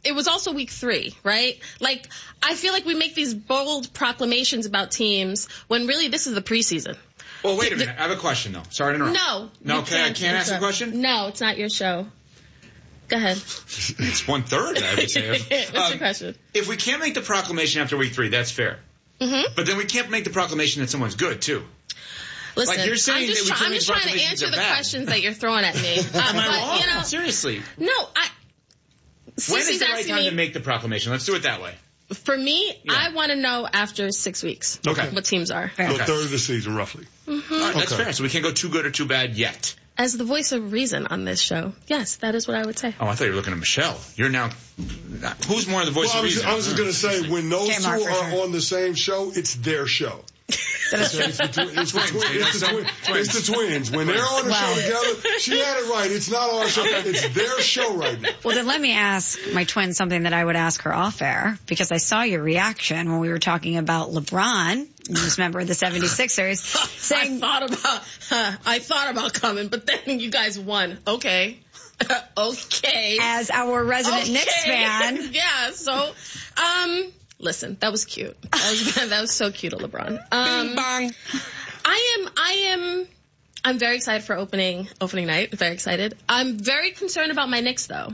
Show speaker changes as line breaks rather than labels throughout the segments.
it was also week 3, right? Like, I feel like we make these bold proclamations about teams when really this is the preseason.
Well, wait a minute. I have a question, though. Sorry to interrupt.
No.
Okay, I can't ask a question?
No, it's not your show. Go ahead.
It's 1/3, I would say.
What's your question?
If we can't make the proclamation after week 3, that's fair.
Mm-hmm.
But then we can't make the proclamation that someone's good, too.
Listen,
like you're saying
I'm just trying to answer the questions that you're throwing at me.
Am I wrong? Seriously.
No,
when is the right time to make the proclamation? Let's do it that way.
For me, I want to know after 6 weeks what teams are.
So a third of the season, roughly.
Mm-hmm.
All right, that's fair. So we can't go too good or too bad yet.
As the voice of reason on this show, yes, that is what I would say.
Oh, I thought you were looking at Michelle. You're now... Who's more the voice of reason?
I was just going to say, when those two are on the same show, it's their show. It's the twins. When they're on the show together, she had it right. It's not our show. It's their show right now.
Well, then let me ask my twin something that I would ask her off air, because I saw your reaction when we were talking about LeBron, who's a member of the 76ers, saying...
I thought about coming, but then you guys won. Okay. Okay.
As our resident Knicks fan.
Yeah, so... Listen, that was cute. That was so cute of LeBron.
Bing bong.
I'm very excited for opening night. Very excited. I'm very concerned about my Knicks, though.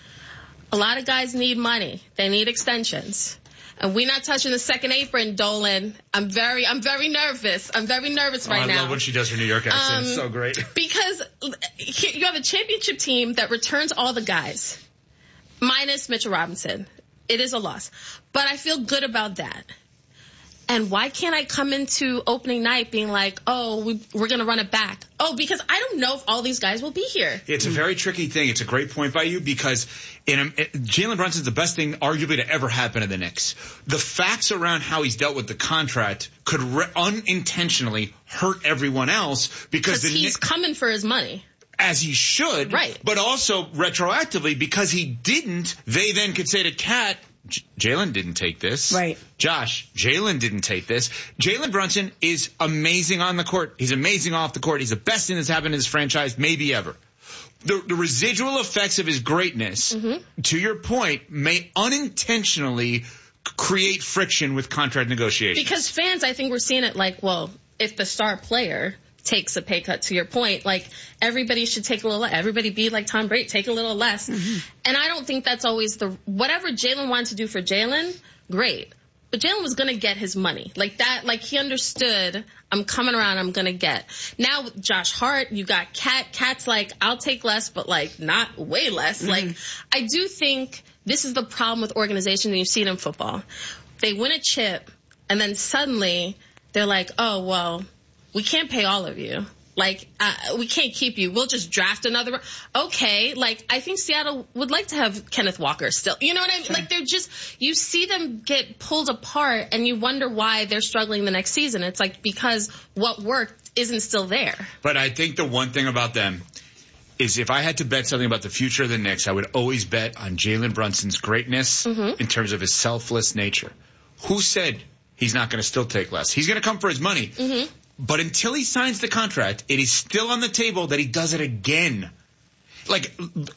A lot of guys need money. They need extensions. And we're not touching the second apron, Dolan. I'm very nervous. I'm very nervous right now.
I love when she does her New York accent. It's so great.
Because you have a championship team that returns all the guys, minus Mitchell Robinson. It is a loss. But I feel good about that. And why can't I come into opening night being like, oh, we're going to run it back? Oh, because I don't know if all these guys will be here.
It's a very tricky thing. It's a great point by you, because Jalen Brunson's the best thing arguably to ever happen to the Knicks. The facts around how he's dealt with the contract could unintentionally hurt everyone else because
he's coming for his money.
As he should.
Right.
But also retroactively, because he didn't, they then could say to Kat, Jalen didn't take this.
Right.
Josh, Jalen didn't take this. Jalen Brunson is amazing on the court. He's amazing off the court. He's the best thing that's happened in this franchise, maybe ever. The residual effects of his greatness, to your point, may unintentionally create friction with contract negotiations.
Because fans, I think we're seeing it like, well, if the star player takes a pay cut, to your point, like everybody should take a little less. Everybody be like Tom Brady, take a little less. And I don't think that's always whatever Jalen wanted to do for Jalen, great. But Jalen was going to get his money. Like that, like he understood, I'm coming around, I'm going to get. Now with Josh Hart, you got Kat. Kat's like, I'll take less, but like not way less. Like I do think this is the problem with organizations, and you see it in football. They win a chip, and then suddenly they're like, oh, well, we can't pay all of you. Like, we can't keep you. We'll just draft another. Okay. Like, I think Seattle would like to have Kenneth Walker still. You know what I mean? Like, they're just, you see them get pulled apart and you wonder why they're struggling the next season. It's like, because what worked isn't still there.
But I think the one thing about them is if I had to bet something about the future of the Knicks, I would always bet on Jalen Brunson's greatness in terms of his selfless nature. Who said he's not going to still take less? He's going to come for his money. But until he signs the contract, it is still on the table that he does it again. Like,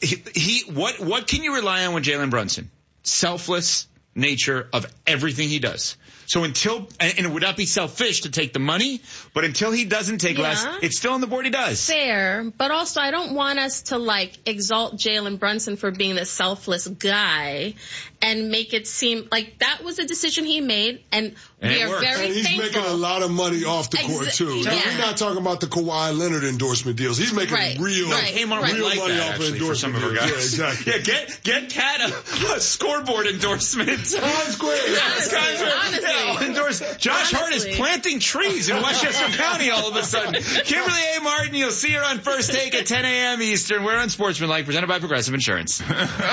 what can you rely on with Jalen Brunson? Selfless nature of everything he does. So and it would not be selfish to take the money, but until he doesn't take less, it's still on the board he does.
Fair, but also I don't want us to, like, exalt Jalen Brunson for being the selfless guy and make it seem like that was a decision he made, and we are very
and he's
thankful.
Making a lot of money off the court, too.
Yeah.
We're not talking about the Kawhi Leonard endorsement deals. He's making real money off of endorsement deals. Yeah, exactly.
Yeah, get Kat a scoreboard endorsement.
Sounds great.
Honestly.
Josh Hart is planting trees in Westchester County all of a sudden. Kimberly A. Martin, you'll see her on First Take at 10 a.m. Eastern. We're on Sportsmanlike, presented by Progressive Insurance.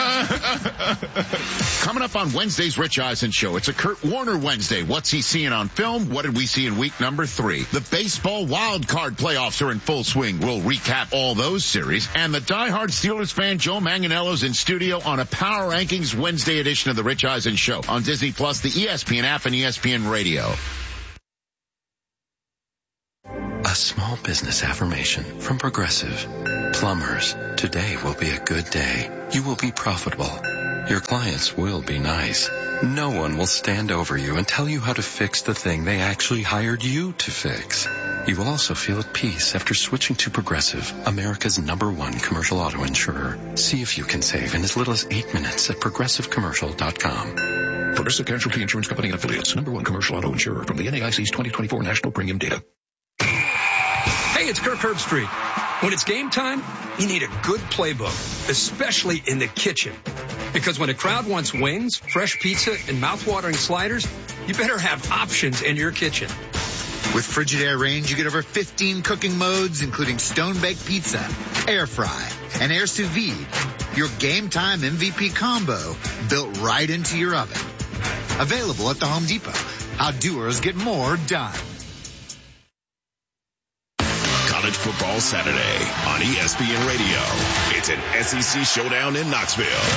Coming up on Wednesday's Rich Eisen Show, it's a Kurt Warner Wednesday. What's he seeing on film? What did we see in week number 3? The baseball wild card playoffs are in full swing. We'll recap all those series. And the diehard Steelers fan Joe Manganiello's in studio on a Power Rankings Wednesday edition of the Rich Eisen Show on Disney Plus, the ESPN app, and ESPN Radio.
A small business affirmation from Progressive. Plumbers, today will be a good day. You will be profitable. Your clients will be nice. No one will stand over you and tell you how to fix the thing they actually hired you to fix. You will also feel at peace after switching to Progressive, America's #1 commercial auto insurer. See if you can save in as little as 8 minutes at progressivecommercial.com.
Progressive Casualty Insurance Company and Affiliates, #1 commercial auto insurer from the NAIC's 2024 national premium data.
Hey, it's Kirk Herbstreit. When it's game time, you need a good playbook, especially in the kitchen. Because when a crowd wants wings, fresh pizza, and mouth-watering sliders, you better have options in your kitchen.
With Frigidaire Range, you get over 15 cooking modes, including stone-baked pizza, air fry, and air sous vide. Your game time MVP combo built right into your oven. Available at the Home Depot. How doers get more done.
College Football Saturday on ESPN Radio. It's an SEC showdown in Knoxville.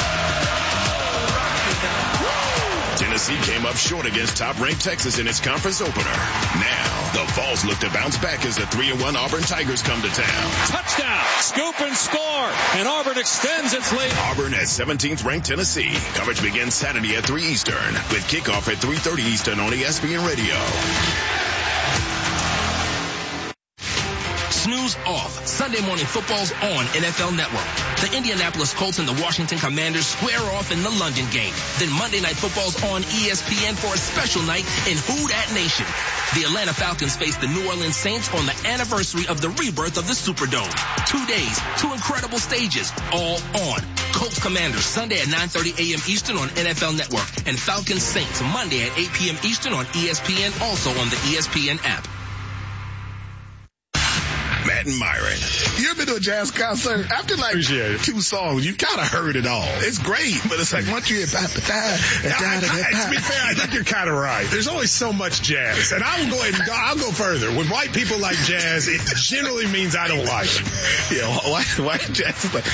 Tennessee came up short against top-ranked Texas in its conference opener. Now, the Vols look to bounce back as the 3-1 Auburn Tigers come to town.
Touchdown! Scoop and score! And Auburn extends its lead.
Auburn at 17th-ranked Tennessee. Coverage begins Saturday at 3 Eastern, with kickoff at 3:30 Eastern on ESPN Radio.
Snooze off. Sunday morning football's on NFL Network. The Indianapolis Colts and the Washington Commanders square off in the London game. Then Monday Night Football's on ESPN for a special night in Who Dat Nation. The Atlanta Falcons face the New Orleans Saints on the anniversary of the rebirth of the Superdome. 2 days, 2 incredible stages, all on. Colts Commanders Sunday at 9:30 a.m. Eastern on NFL Network. And Falcons Saints Monday at 8 p.m. Eastern on ESPN, also on the ESPN app.
Matt and Myron.
You ever been to a jazz concert? After like 2 songs, you kind of heard it all. It's great, but it's like once you hear to be fair, I think you're kind of right. There's only so much jazz, and I'll go further. When white people like jazz, it generally means I don't like it. Yeah, white jazz is like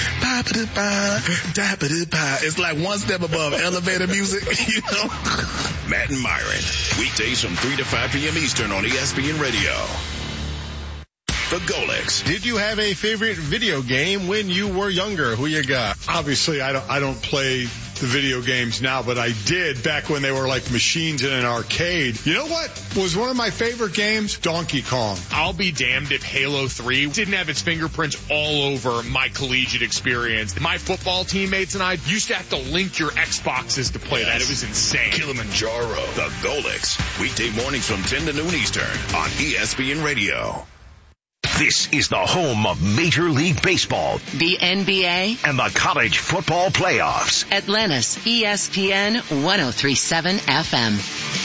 it's like one step above elevator music, you know.
Matt and Myron, weekdays from 3 to 5 p.m. Eastern on ESPN Radio. The Golics.
Did you have a favorite video game when you were younger? Who you got?
Obviously, I don't play the video games now, but I did back when they were like machines in an arcade. You know what was one of my favorite games? Donkey Kong.
I'll be damned if Halo 3 didn't have its fingerprints all over my collegiate experience. My football teammates and I used to have to link your Xboxes to play that. It was insane.
Kilimanjaro. The Golics. Weekday mornings from 10 to noon Eastern on ESPN Radio.
This is the home of Major League Baseball,
the NBA,
and the college football playoffs.
Atlanta's ESPN 103.7 FM.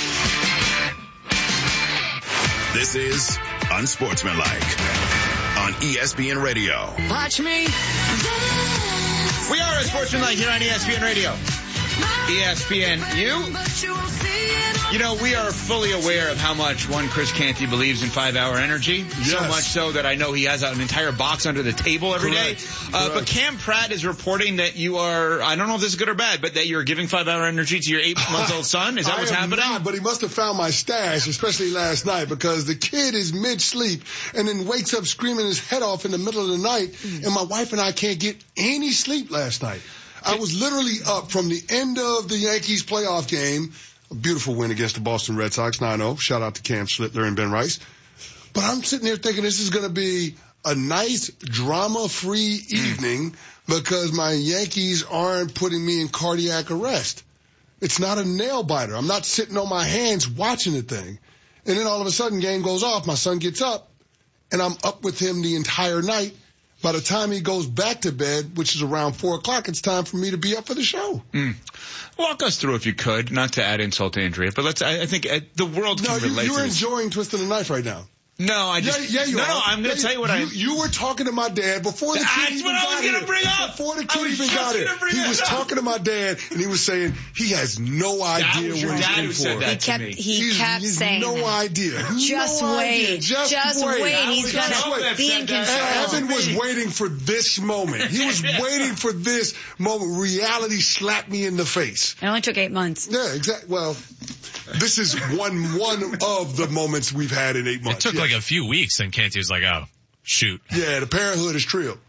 This is Unsportsmanlike on ESPN Radio.
Watch me.
We are Unsportsmanlike here on ESPN Radio. ESPNU. You know, we are fully aware of how much one Chris Canty believes in 5-hour energy. Yes. So much so that I know he has an entire box under the table every day. But Cam Pratt is reporting that you are, I don't know if this is good or bad, but that you're giving 5-hour energy to your 8-month-old son. Is that what's happening?
Not, but he must have found my stash, especially last night, because the kid is mid-sleep and then wakes up screaming his head off in the middle of the night, and my wife and I can't get any sleep last night. I was literally up from the end of the Yankees playoff game. A beautiful win against the Boston Red Sox, 9-0. Shout out to Cam Schlittler and Ben Rice. But I'm sitting there thinking this is going to be a nice drama-free evening because my Yankees aren't putting me in cardiac arrest. It's not a nail-biter. I'm not sitting on my hands watching the thing. And then all of a sudden, game goes off. My son gets up, and I'm up with him the entire night. By the time he goes back to bed, which is around 4 o'clock, it's time for me to be up for the show.
Walk us through, if you could, not to add insult to injury, but I think the world can relate to this.
You're enjoying Twisting the Knife right now.
No, I just...
Yeah, you are.
No, I'm going to tell you what
You were talking to my dad before the kid even got here. That's what I was going to bring up. Before the kid even got here. He was talking to my dad, and he was saying he has no idea what he's in for.
He kept saying
no idea.
Just wait. Just wait. He's going to be in control.
Evan was waiting for this moment. He was waiting for this moment. Reality slapped me in the face.
It only took 8 months.
Yeah, exactly. Well, this is one of the moments we've had in 8 months.
It took like a few weeks, and Canty was like, oh, shoot.
Yeah, the parenthood is trill.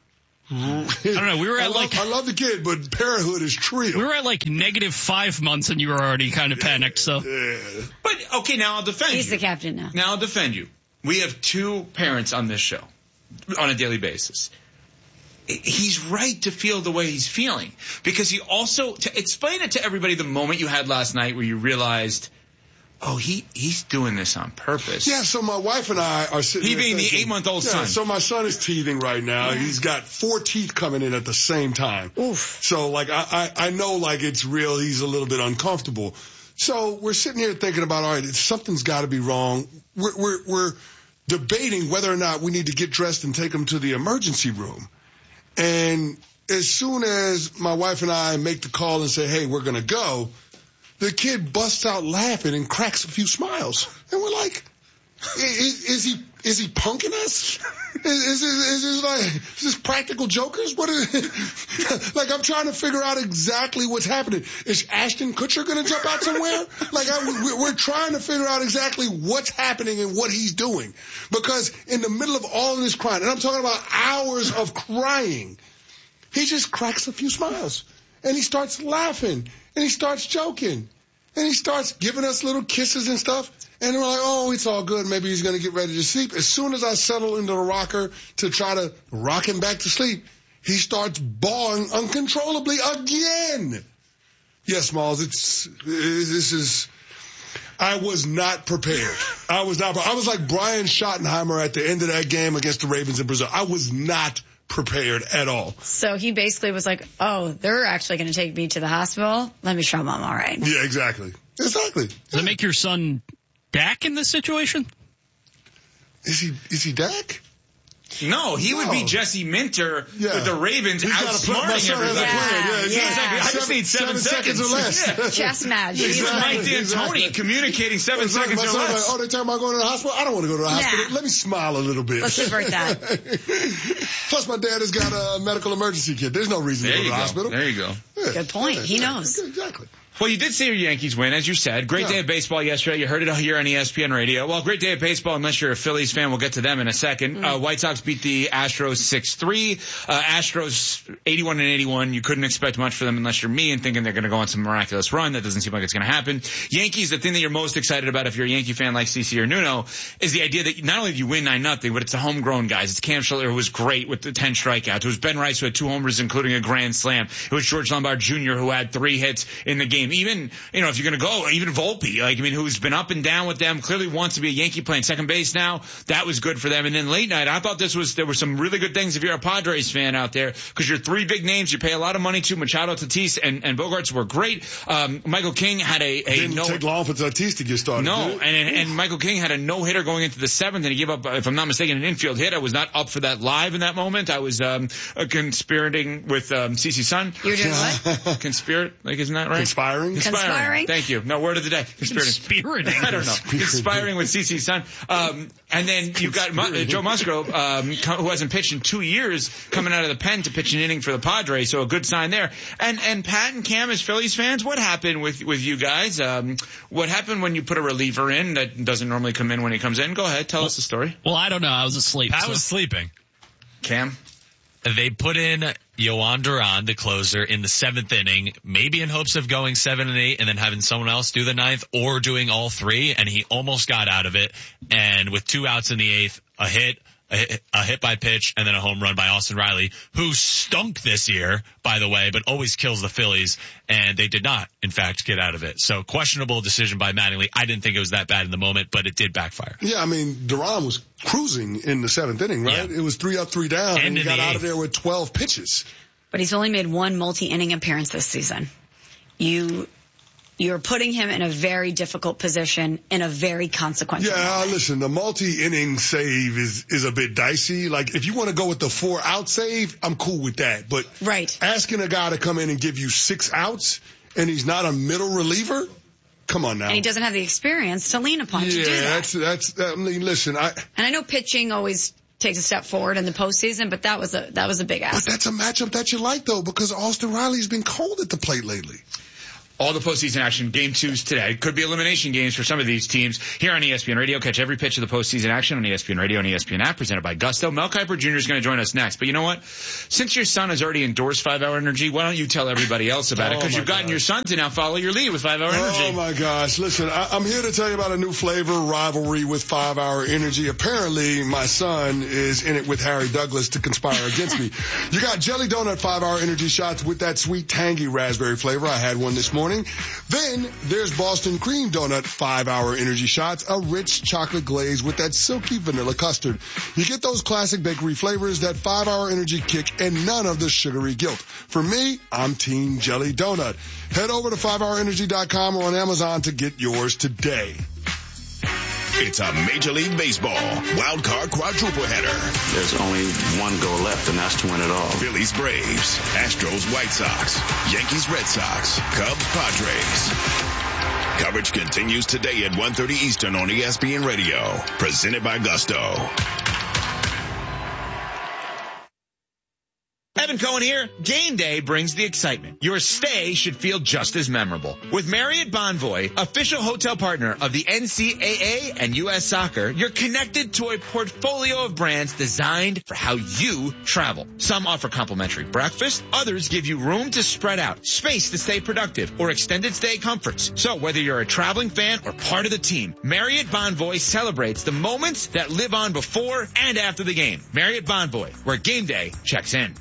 I don't know. We were at
I love the kid, but parenthood is trill.
We were at like -5 months, and you were already kind of panicked. So,
but okay, now I'll defend you.
He's the captain now.
Now I'll defend you. We have 2 parents on this show on a daily basis. He's right to feel the way he's feeling, because he also to explain it to everybody the moment you had last night where you realized, oh, he's doing this on purpose.
Yeah, so my wife and I are sitting
He
there
being
thinking,
the 8-month-old son.
So my son is teething right now. Yeah. He's got 4 teeth coming in at the same time.
Oof.
So like I know like it's real. He's a little bit uncomfortable. So we're sitting here thinking about, all right, something's got to be wrong. We're debating whether or not we need to get dressed and take him to the emergency room. And as soon as my wife and I make the call and say, hey, we're going to go, the kid busts out laughing and cracks a few smiles. And we're like, is he punking us? Is this practical jokers? What is like, I'm trying to figure out exactly what's happening. Is Ashton Kutcher going to jump out somewhere? Like, we're trying to figure out exactly what's happening and what he's doing. Because in the middle of all of this crying, and I'm talking about hours of crying, he just cracks a few smiles. And he starts laughing. And he starts joking. And he starts giving us little kisses and stuff. And we're like, oh, it's all good. Maybe he's going to get ready to sleep. As soon as I settle into the rocker to try to rock him back to sleep, he starts bawling uncontrollably again. Yes, Smalls, I was not prepared. I was like Brian Schottenheimer at the end of that game against the Ravens in Brazil. I was not prepared at all.
So he basically was like, oh, they're actually going to take me to the hospital. Let me show them I'm all right.
Yeah, exactly.
Does that make your son Dak in this situation?
Is he Dak?
No, he would be Jesse Minter with the Ravens outsmarting everybody. I just need 7 seconds
or less.
Chess match.
He's Mike D'Antoni communicating 7 seconds or less.
Like, they're talking about going to the hospital? I don't want to go to the hospital. Let me smile a little bit.
Let's divert that.
Plus, my dad has got a medical emergency kit. There's no reason to go to the hospital.
There you go.
Yeah.
Good point. He knows.
Exactly.
Well, you did see your Yankees win, as you said. Great day of baseball yesterday. You heard it here on ESPN Radio. Well, great day of baseball, unless you're a Phillies fan. We'll get to them in a second. White Sox beat the Astros 6-3. Astros 81-81. You couldn't expect much for them unless you're me and thinking they're going to go on some miraculous run. That doesn't seem like it's going to happen. Yankees, the thing that you're most excited about if you're a Yankee fan like CeCe or Nuno is the idea that not only do you win 9-0, but it's the homegrown guys. It's Cam Schiller, who was great with the 10 strikeouts. It was Ben Rice, who had 2 homers, including a grand slam. It was George Lombard Jr., who had 3 hits in the game. Even, if you're going to go, even Volpe, who's been up and down with them, clearly wants to be a Yankee playing second base now. That was good for them. And then late night, I thought there were some really good things if you're a Padres fan out there, because you're 3 big names you pay a lot of money to. Machado, Tatis, and Bogarts were great. Michael King had
didn't take long for Tatis to get started.
No, and Michael King had a no-hitter going into the 7th, and he gave up, if I'm not mistaken, an infield hit. I was not up for that live in that moment. I was conspirating with CeCe's son.
You were doing what?
Conspirate, isn't that right?
Conspiring.
Thank you. No, word of the day. Conspirating. I don't know. Conspiring with CeCe's son. And then you've got Joe Musgrove, who hasn't pitched in 2 years, coming out of the pen to pitch an inning for the Padres, so a good sign there. And Pat and Cam, as Phillies fans, what happened with you guys? What happened when you put a reliever in that doesn't normally come in when he comes in? Go ahead, tell us the story.
Well, I don't know. I was asleep.
Pat was sleeping.
Cam?
They put in Yohan Duran, the closer, in the 7th inning, maybe in hopes of going 7 and 8 and then having someone else do the 9th, or doing all 3, and he almost got out of it. And with 2 outs in the 8th, a hit by pitch, and then a home run by Austin Riley, who stunk this year, by the way, but always kills the Phillies, and they did not, in fact, get out of it. So questionable decision by Mattingly. I didn't think it was that bad in the moment, but it did backfire.
Yeah, Duran was cruising in the 7th inning, right? Yeah. It was 3 up, 3 down, and he got out of there with 12 pitches.
But he's only made 1 multi-inning appearance this season. You're putting him in a very difficult position in a very consequential moment.
Listen, the multi-inning save is a bit dicey. Like, if you want to go with the 4-out save, I'm cool with that. But asking a guy to come in and give you 6 outs and he's not a middle reliever, come on now.
And he doesn't have the experience to lean upon to do that.
Listen.
And I know pitching always takes a step forward in the postseason, but that was a big ask.
But that's a matchup that you like, though, because Austin Riley's been cold at the plate lately.
all the postseason action. Game 2's today. Could be elimination games for some of these teams. Here on ESPN Radio, catch every pitch of the postseason action on ESPN Radio and ESPN app, presented by Gusto. Mel Kiper Jr. is going to join us next. But you know what? Since your son has already endorsed 5 Hour Energy, why don't you tell everybody else about it? Because you've gotten your son to now follow your lead with 5 Hour Energy.
Oh, my gosh. Listen, I'm here to tell you about a new flavor, rivalry with 5 Hour Energy. Apparently, my son is in it with Harry Douglas to conspire against me. You got Jelly Donut 5 Hour Energy shots with that sweet, tangy raspberry flavor. I had one this morning. Then there's Boston Cream Donut 5 Hour Energy shots, a rich chocolate glaze with that silky vanilla custard. You get those classic bakery flavors, that 5 Hour Energy kick, and none of the sugary guilt. For me, I'm Team Jelly Donut. Head over to 5hourenergy.com or on Amazon to get yours today.
It's a Major League Baseball wild card quadruple header.
There's only one goal left, and that's to win it all.
Phillies, Braves, Astros, White Sox, Yankees, Red Sox, Cubs, Padres. Coverage continues today at 1:30 Eastern on ESPN Radio. Presented by Gusto.
Evan Cohen here. Game day brings the excitement. Your stay should feel just as memorable. With Marriott Bonvoy, official hotel partner of the NCAA and U.S. Soccer, you're connected to a portfolio of brands designed for how you travel. Some offer complimentary breakfast. Others give you room to spread out, space to stay productive, or extended stay comforts. So whether you're a traveling fan or part of the team, Marriott Bonvoy celebrates the moments that live on before and after the game. Marriott Bonvoy, where game day checks in.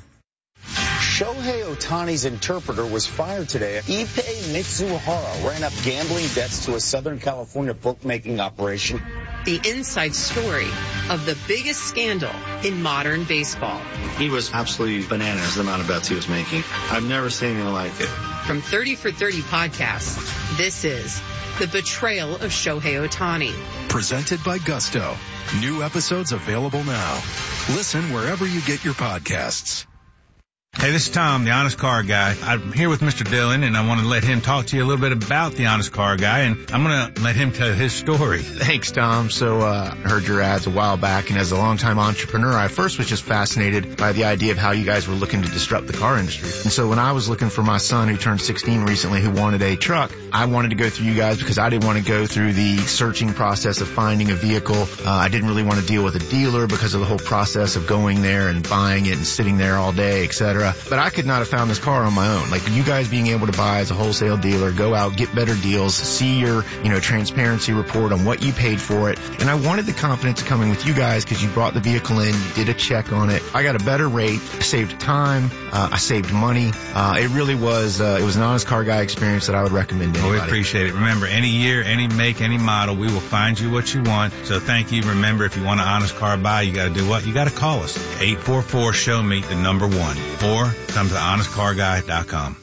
Shohei Ohtani's interpreter was fired today. Ippei Mitsuhara ran up gambling debts to a Southern California bookmaking operation.
The inside story of the biggest scandal in modern baseball.
He was absolutely bananas, the amount of bets he was making. I've never seen anything like it.
From 30 for 30 podcasts, this is The Betrayal of Shohei Ohtani.
Presented by Gusto. New episodes available now. Listen wherever you get your podcasts.
Hey, this is Tom, the Honest Car Guy. I'm here with Mr. Dillon, and I want to let him talk to you a little bit about the Honest Car Guy, and I'm going to let him tell his story.
Thanks, Tom. So, I heard your ads a while back, and as a longtime entrepreneur, I first was just fascinated by the idea of how you guys were looking to disrupt the car industry. And so when I was looking for my son who turned 16 recently who wanted a truck, I wanted to go through you guys because I didn't want to go through the searching process of finding a vehicle. I didn't really want to deal with a dealer because of the whole process of going there and buying it and sitting there all day, etc. But I could not have found this car on my own. Like you guys being able to buy as a wholesale dealer, go out, get better deals, see your, transparency report on what you paid for it. And I wanted the confidence of coming with you guys because you brought the vehicle in, you did a check on it. I got a better rate, I saved time, I saved money. It really was, it was an Honest Car Guy experience that I would recommend to anybody.
We appreciate it. Remember, any year, any make, any model, we will find you what you want. So thank you. Remember, if you want an Honest Car Buy, you got to do what? You got to call us. 844-SHOW-ME, the number 1. Or come to honestcarguy.com.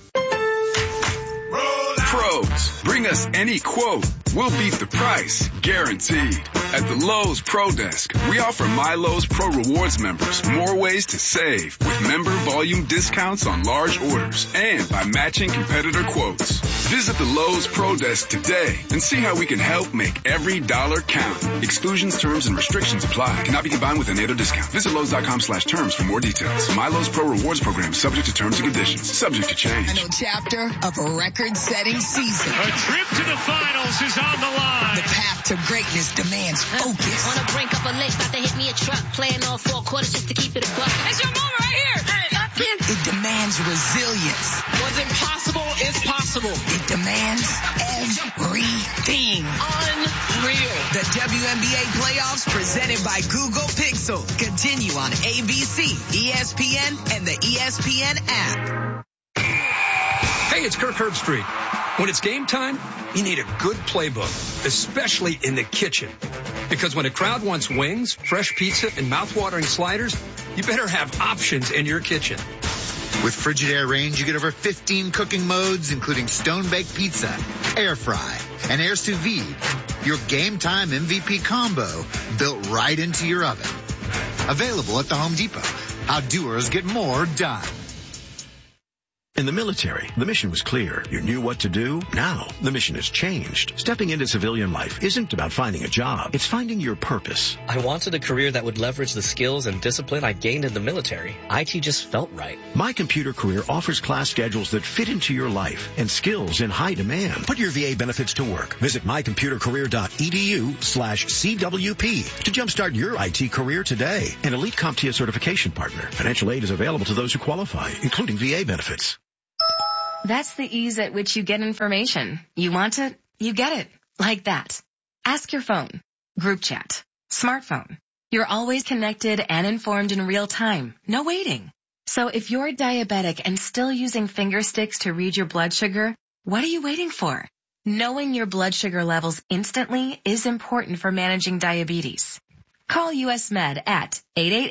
Pros, bring us any quote. We'll beat the price, guaranteed. At the Lowe's Pro Desk, we offer MyLowe's Pro Rewards members more ways to save with member volume discounts on large orders and by matching competitor quotes. Visit the Lowe's Pro Desk today and see how we can help make every dollar count. Exclusions, terms, and restrictions apply. Cannot be combined with any other discount. Visit Lowe's.com/terms for more details. MyLowe's Pro Rewards program subject to terms and conditions. Subject to change.
A new chapter of a record-setting season.
A trip to the finals is on the line.
The path to greatness demands focus.
On the brink of a lake, about to hit me a truck. Playing all 4 quarters just to keep it a buck.
It's your moment right here. It demands resilience.
What's impossible is possible.
It demands everything.
Unreal.
The WNBA playoffs presented by Google Pixel continue on ABC, ESPN, and the ESPN app.
Hey, it's Kirk Herbstreit. When it's game time, you need a good playbook, especially in the kitchen. Because when a crowd wants wings, fresh pizza, and mouth-watering sliders, you better have options in your kitchen.
With Frigidaire Range, you get over 15 cooking modes, including stone-baked pizza, air fry, and air sous vide. Your game time MVP combo built right into your oven. Available at the Home Depot. How doers get more done.
In the military, the mission was clear. You knew what to do. Now, the mission has changed. Stepping into civilian life isn't about finding a job. It's finding your purpose.
I wanted a career that would leverage the skills and discipline I gained in the military. IT just felt right.
My Computer Career offers class schedules that fit into your life and skills in high demand. Put your VA benefits to work. Visit mycomputercareer.edu/CWP to jumpstart your IT career today. An elite CompTIA certification partner. Financial aid is available to those who qualify, including VA benefits.
That's the ease at which you get information. You want it, you get it. Like that. Ask your phone. Group chat. Smartphone. You're always connected and informed in real time. No waiting. So if you're diabetic and still using finger sticks to read your blood sugar, what are you waiting for? Knowing your blood sugar levels instantly is important for managing diabetes. Call US Med at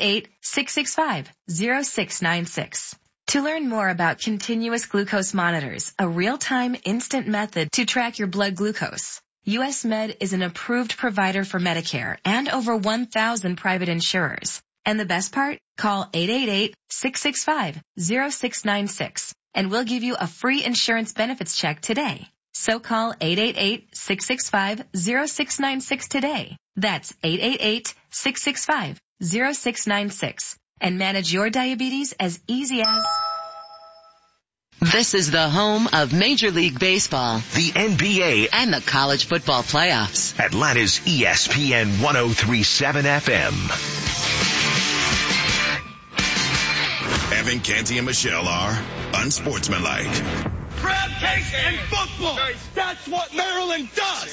888-665-0696. To learn more about continuous glucose monitors, a real-time instant method to track your blood glucose, US Med is an approved provider for Medicare and over 1,000 private insurers. And the best part? Call 888-665-0696 and we'll give you a free insurance benefits check today. So call 888-665-0696 today. That's 888-665-0696 and manage your diabetes as easy as...
This is the home of Major League Baseball,
the NBA,
and the college football playoffs.
Atlanta's ESPN 103.7 FM.
Evan Canty and Michelle are unsportsmanlike.
Crab cakes and football. That's what Maryland does.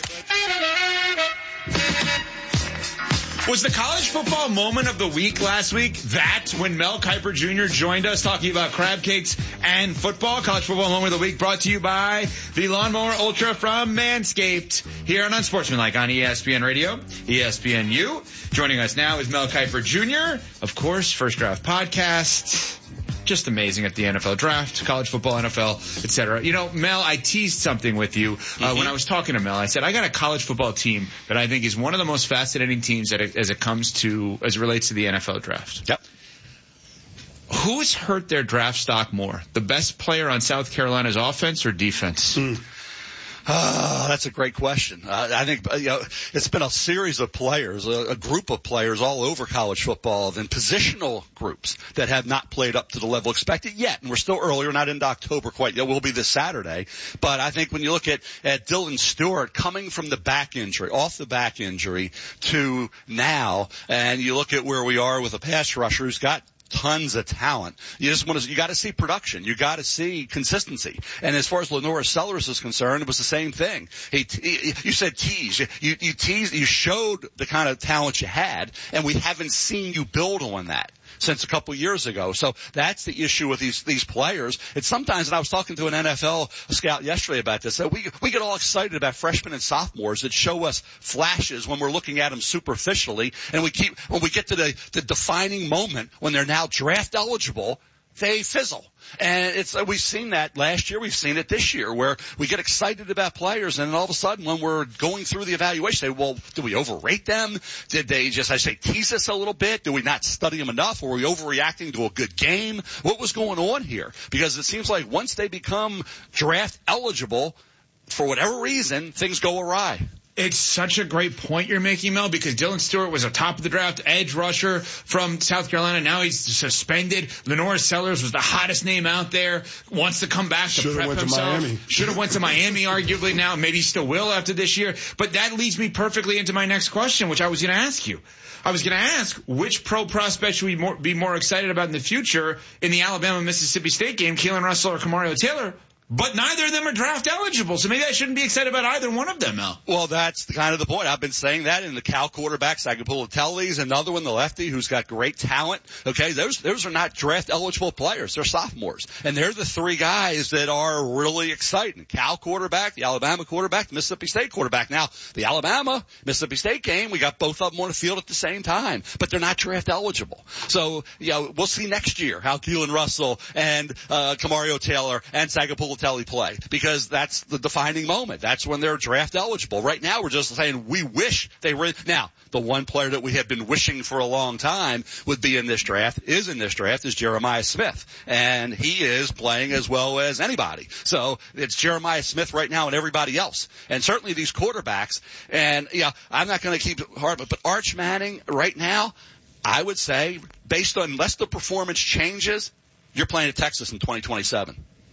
Was the college football moment of the week last week that when Mel Kiper Jr. joined us talking about crab cakes and football? College football moment of the week brought to you by the Lawnmower Ultra from Manscaped here on Unsportsmanlike on ESPN Radio, ESPNU. Joining us now is Mel Kiper Jr., of course, First Draft Podcast. Just amazing at the NFL draft, college football, NFL, etc. You know, Mel, I teased something with you when I was talking to Mel. I said, I got a college football team that I think is one of the most fascinating teams as it relates to the NFL draft.
Yep.
Who's hurt their draft stock more? The best player on South Carolina's offense or defense?
That's a great question. I think it's been a series of players, a group of players all over college football, and positional groups that have not played up to the level expected yet. And we're still early. We're not into October quite yet. We'll be this Saturday. But I think when you look at Dylan Stewart coming from the back injury, off the back injury to now, and you look at where we are with a pass rusher who's got tons of talent. You got to see production. You got to see consistency. And as far as Lenora Sellers is concerned, it was the same thing. You said tease. You teased, you showed the kind of talent you had, and we haven't seen you build on that since a couple years ago. So that's the issue with these players. It's sometimes, and I was talking to an NFL scout yesterday about this, that we get all excited about freshmen and sophomores that show us flashes when we're looking at them superficially, and when we get to the defining moment when they're now draft eligible, they fizzle. And we've seen that last year. We've seen it this year where we get excited about players, and then all of a sudden when we're going through the evaluation, say, well, do we overrate them? Did they just, tease us a little bit? Did we not study them enough? Were we overreacting to a good game? What was going on here? Because it seems like once they become draft eligible, for whatever reason, things go awry.
It's such a great point you're making, Mel, because Dylan Stewart was a top of the draft edge rusher from South Carolina. Now he's suspended. Lenora Sellers was the hottest name out there. Wants to come back to prep himself. Should have went to Miami, arguably now. Maybe still will after this year. But that leads me perfectly into my next question, which I was going to ask you. I was going to ask, which pro prospect should we be more excited about in the future in the Alabama-Mississippi State game, Keelan Russell or Kamario Taylor? But neither of them are draft eligible, so maybe I shouldn't be excited about either one of them, Mel.
Well, that's kind of the point. I've been saying that in the Cal quarterbacks. Agapulatelli's another one, the lefty, who's got great talent. Okay, those are not draft eligible players. They're sophomores. And they're the three guys that are really exciting. Cal quarterback, the Alabama quarterback, the Mississippi State quarterback. Now, the Alabama-Mississippi State game, we got both of them on the field at the same time. But they're not draft eligible. So, we'll see next year how Keelan Russell and Kamario Taylor and Sagapulatelli until he play, because that's the defining moment. That's when they're draft eligible. Right now, we're just saying we wish they were. Now, the one player that we have been wishing for a long time would be in this draft, is Jeremiah Smith. And he is playing as well as anybody. So it's Jeremiah Smith right now and everybody else. And certainly these quarterbacks. And, I'm not going to keep it hard, but Arch Manning right now, I would say, based on unless the performance changes, you're playing at Texas in 2027.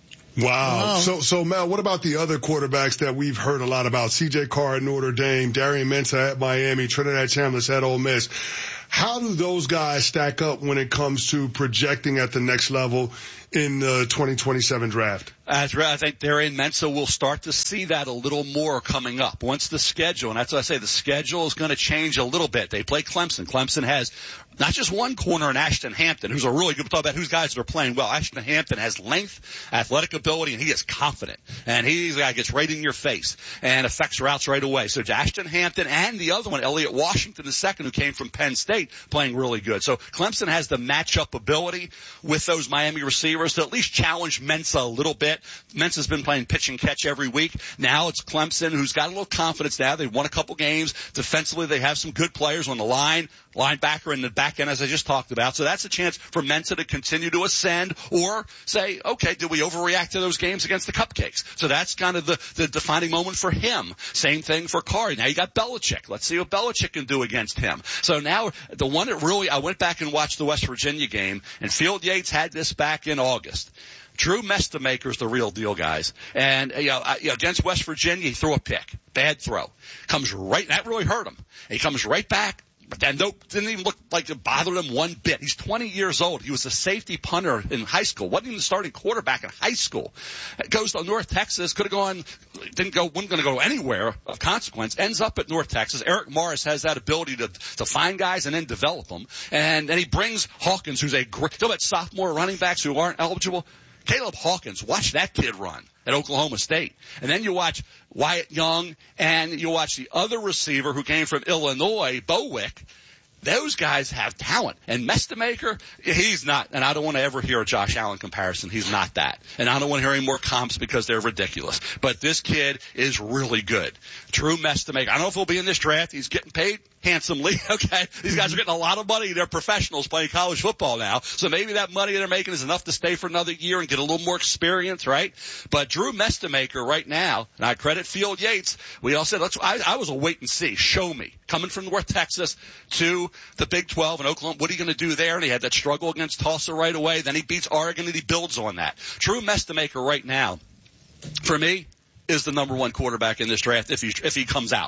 Wow. So Mel, what about the other quarterbacks that we've heard a lot about? C.J. Carr at Notre Dame, Darian Mensah at Miami, Trinidad Chambliss at Ole Miss. How do those guys stack up when it comes to projecting at the next level in the 2027 draft?
I think Darian Mensah will start to see that a little more coming up. Once the schedule, and that's what I say, the schedule is going to change a little bit. They play Clemson. Clemson has not just one corner in Ashton Hampton, who's a really good, talk about who's guys that are playing well. Ashton Hampton has length, athletic ability, and he is confident. And he's a guy that gets right in your face and affects routes right away. So Ashton Hampton and the other one, Elliott Washington II, who came from Penn State, playing really good. So Clemson has the matchup ability with those Miami receivers to at least challenge Mensah a little bit. Mensah's been playing pitch and catch every week. Now it's Clemson, who's got a little confidence now. They've won a couple games. Defensively, they have some good players on the line, linebacker in the back end, as I just talked about. So that's a chance for Mensah to continue to ascend or say, okay, did we overreact to those games against the Cupcakes? So that's kind of the defining moment for him. Same thing for Carr. Now you got Belichick. Let's see what Belichick can do against him. So now the one that really, I went back and watched the West Virginia game, and Field Yates had this back in August. Drew Mestemaker's the real deal, guys. And, against West Virginia, he threw a pick. Bad throw. Comes right, that really hurt him. He comes right back, but then didn't even look like it bothered him one bit. He's 20 years old. He was a safety punter in high school. Wasn't even the starting quarterback in high school. Goes to North Texas, could have gone, wasn't going to go anywhere of consequence. Ends up at North Texas. Eric Morris has that ability to find guys and then develop them. And then he brings Hawkins, who's a great, talk about sophomore running backs who aren't eligible. Caleb Hawkins, watch that kid run at Oklahoma State. And then you watch Wyatt Young, and you watch the other receiver who came from Illinois, Bowick. Those guys have talent. And Mestemaker, he's not, and I don't want to ever hear a Josh Allen comparison. He's not that. And I don't want to hear any more comps because they're ridiculous. But this kid is really good. Drew Mestemaker. I don't know if he'll be in this draft. He's getting paid handsomely, okay? These guys are getting a lot of money. They're professionals playing college football now. So maybe that money they're making is enough to stay for another year and get a little more experience, right? But Drew Mestemaker right now, and I credit Field Yates, we all said, I was a wait and see. Show me. Coming from North Texas to the Big 12 in Oklahoma, what are you going to do there? And he had that struggle against Tulsa right away. Then he beats Oregon and he builds on that. Drew Mestemaker right now, for me, is the number one quarterback in this draft if he comes out.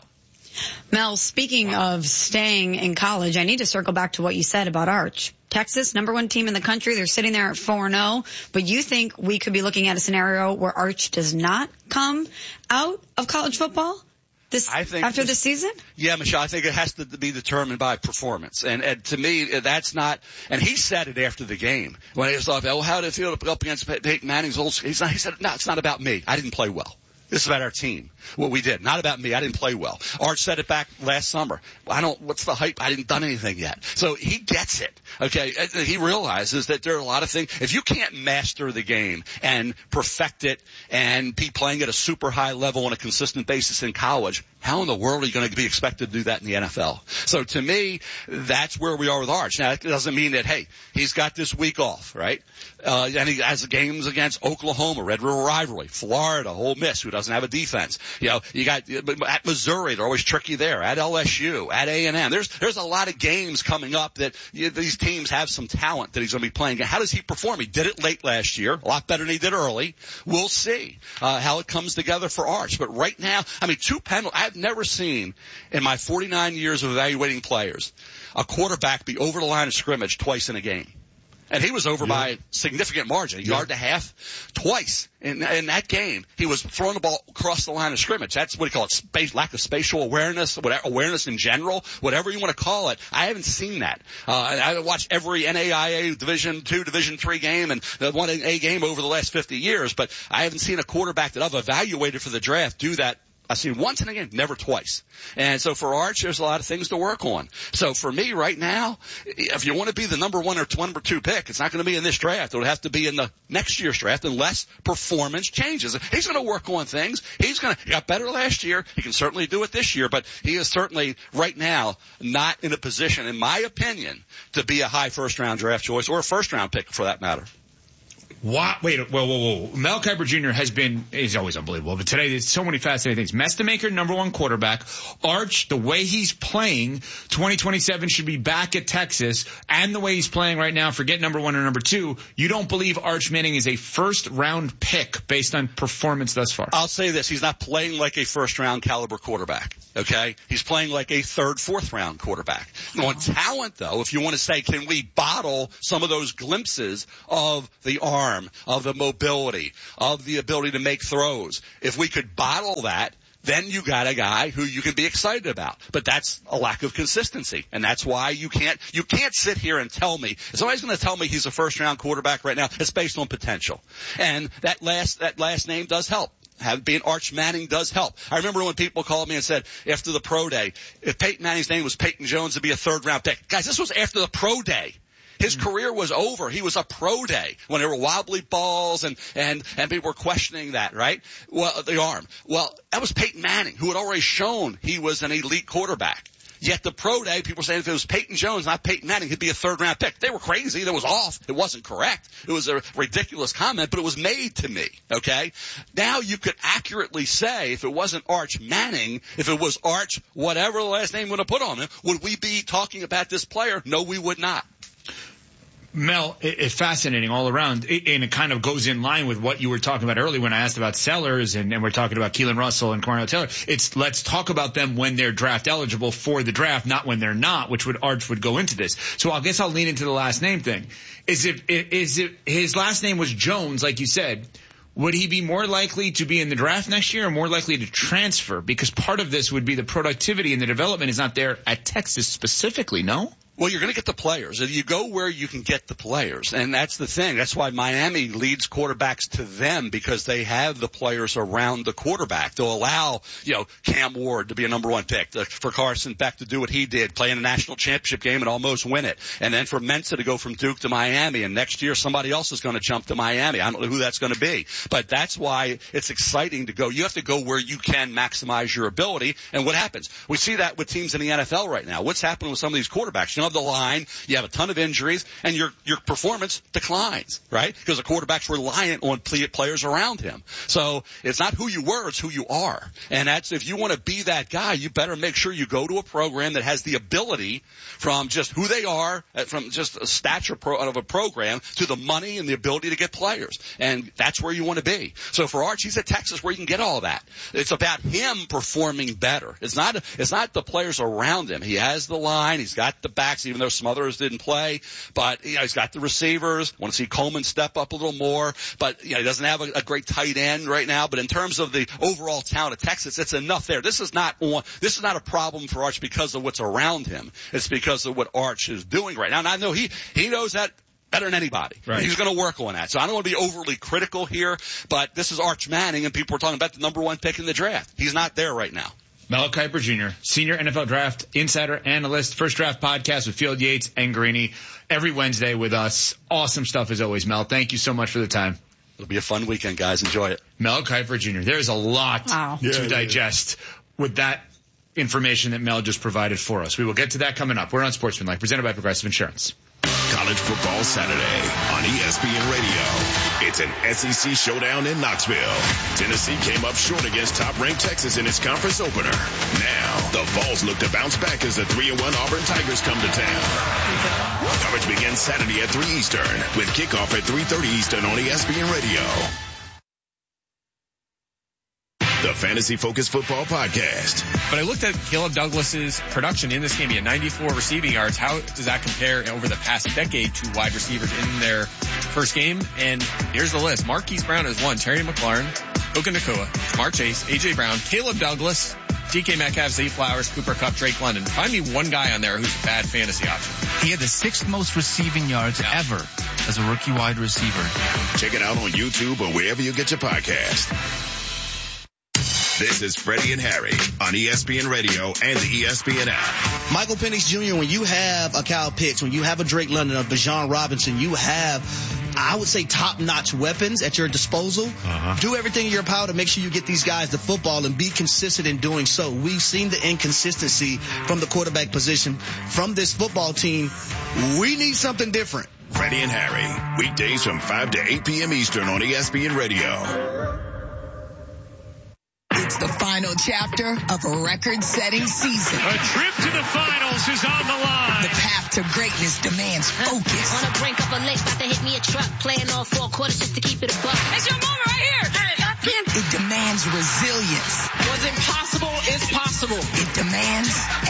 Mel, speaking of staying in college, I need to circle back to what you said about Arch. Texas, number one team in the country. They're sitting there at 4-0. But you think we could be looking at a scenario where Arch does not come out of college football after this season?
Yeah, Michelle, I think it has to be determined by performance. And to me, that's not, and he said it after the game. When he was like, how did it feel up against Peyton Manning's old school? He said, no, it's not about me. I didn't play well. This is about our team. What we did. Not about me. I didn't play well. Arch said it back last summer. What's the hype? I didn't done anything yet. So he gets it. Okay. He realizes that there are a lot of things. If you can't master the game and perfect it and be playing at a super high level on a consistent basis in college, how in the world are you going to be expected to do that in the NFL? So to me, that's where we are with Arch. Now, that doesn't mean that, hey, he's got this week off, right? And he has games against Oklahoma, Red River Rivalry, Florida, Ole Miss, who doesn't have a defense. You got at Missouri, they're always tricky there. At LSU, at A&M. There's a lot of games coming up that these teams have some talent that he's going to be playing. How does he perform? He did it late last year, a lot better than he did early. We'll see how it comes together for Arch. But right now, two penalties. I've never seen in my 49 years of evaluating players a quarterback be over the line of scrimmage twice in a game. And he was over by a significant margin, a yard and a half, twice in that game. He was throwing the ball across the line of scrimmage. That's what you call it, lack of spatial awareness, awareness in general, whatever you want to call it. I haven't seen that. I watched every NAIA Division II, Division III game and the 1A game over the last 50 years, but I haven't seen a quarterback that I've evaluated for the draft do that I've seen once in a game, never twice. And so for Arch, there's a lot of things to work on. So for me right now, if you want to be the number 1 or number 2 pick, it's not going to be in this draft. It'll have to be in the next year's draft unless performance changes. He's going to work on things. He got better last year. He can certainly do it this year, but he is certainly right now not in a position, in my opinion, to be a high first-round draft choice or a first-round pick for that matter.
What? Wait, whoa. Mel Kiper Jr. he's always unbelievable, but today there's so many fascinating things. Mestamaker, number 1 quarterback. Arch, the way he's playing, 2027 should be back at Texas, and the way he's playing right now, forget number 1 or number 2, you don't believe Arch Manning is a first-round pick based on performance thus far?
I'll say this, he's not playing like a first-round caliber quarterback, okay? He's playing like a 3rd, 4th-round quarterback. On talent, though, if you want to say, can we bottle some of those glimpses of the arm, of the mobility, of the ability to make throws. If we could bottle that, then you got a guy who you can be excited about. But that's a lack of consistency. And that's why you can't sit here and tell me, if somebody's going to tell me he's a first round quarterback right now, it's based on potential. And that last name does help. Being Arch Manning does help. I remember when people called me and said after the pro day, if Peyton Manning's name was Peyton Jones, it'd be a 3rd round pick. Guys, this was after the pro day. His career was over. He was a pro day when there were wobbly balls and people were questioning that, right? Well, the arm. Well, that was Peyton Manning, who had already shown he was an elite quarterback. Yet the pro day, people were saying if it was Peyton Jones, not Peyton Manning, he'd be a 3rd round pick. They were crazy. That was off. It wasn't correct. It was a ridiculous comment, but it was made to me, okay? Now you could accurately say if it wasn't Arch Manning, if it was Arch, whatever the last name would have put on him, would we be talking about this player? No, we would not.
Mel, it's fascinating all around, and it kind of goes in line with what you were talking about earlier when I asked about Sellers, and we're talking about Keelan Russell and Cornell Taylor. It's let's talk about them when they're draft eligible for the draft, not when they're not, which Arch would go into this. So I guess I'll lean into the last name thing. Is it his last name was Jones, like you said? Would he be more likely to be in the draft next year or more likely to transfer? Because part of this would be the productivity and the development is not there at Texas specifically, no?
Well, you're going to get the players. You go where you can get the players, and that's the thing. That's why Miami leads quarterbacks to them, because they have the players around the quarterback. They'll allow, Cam Ward to be a number 1 pick, for Carson Beck to do what he did, play in a national championship game and almost win it, and then for Mensa to go from Duke to Miami, and next year somebody else is going to jump to Miami. I don't know who that's going to be, but that's why it's exciting to go. You have to go where you can maximize your ability, and what happens? We see that with teams in the NFL right now. What's happening with some of these quarterbacks? Of the line, you have a ton of injuries, and your performance declines, right? Because the quarterback's reliant on players around him. So it's not who you were, it's who you are. And that's, if you want to be that guy, you better make sure you go to a program that has the ability, from just who they are, from just a stature of a program, to the money and the ability to get players. And that's where you want to be. So for Arch, he's at Texas where you can get all that. It's about him performing better. It's not the players around him. He has the line, he's got the back, even though Smothers didn't play, but he's got the receivers. Want to see Coleman step up a little more, but he doesn't have a great tight end right now. But in terms of the overall talent of Texas, it's enough there. This is not a problem for Arch because of what's around him. It's because of what Arch is doing right now. And I know he knows that better than anybody. Right. He's going to work on that. So I don't want to be overly critical here, but this is Arch Manning, and people are talking about the number 1 pick in the draft. He's not there right now.
Mel Kiper Jr., senior NFL draft insider, analyst, First Draft podcast with Field Yates and Greeny every Wednesday with us. Awesome stuff as always, Mel. Thank you so much for the time.
It'll be a fun weekend, guys. Enjoy it.
Mel Kiper Jr. There's a lot to digest with that information that Mel just provided for us. We will get to that coming up. We're on Sportsmanlike, presented by Progressive Insurance.
College Football Saturday on ESPN Radio. It's an SEC showdown in Knoxville. Tennessee came up short against top-ranked Texas in its conference opener. Now, the Vols look to bounce back as the 3-1 Auburn Tigers come to town. Coverage begins Saturday at 3 Eastern with kickoff at 3:30 Eastern on ESPN Radio. The Fantasy Focus Football Podcast.
But I looked at Caleb Douglas's production in this game. He had 94 receiving yards. How does that compare over the past decade to wide receivers in their first game? And here's the list. Marquise Brown is 1. Terry McLaurin, Puka Nacua, Jamar Chase, A.J. Brown, Caleb Douglas, DK Metcalf, Zay Flowers, Cooper Kupp, Drake London. Find me one guy on there who's a bad fantasy option.
He had the 6th most receiving yards ever as a rookie wide receiver.
Check it out on YouTube or wherever you get your podcast. This is Freddie and Harry on ESPN Radio and the ESPN app.
Michael Penix Jr., when you have a Kyle Pitts, when you have a Drake London, a Bijan Robinson, you have, I would say, top-notch weapons at your disposal. Do everything in your power to make sure you get these guys the football and be consistent in doing so. We've seen the inconsistency from the quarterback position from this football team. We need something different.
Freddie and Harry, weekdays from 5 to 8 p.m. Eastern on ESPN Radio.
It's the final chapter of a record-setting season.
A trip to the finals is on the line.
The path to greatness demands focus.
On the brink of a lake, about to hit me a truck. Playing all 4 quarters just to keep it a buck.
It's your moment right here. It demands resilience.
What's impossible is possible.
It demands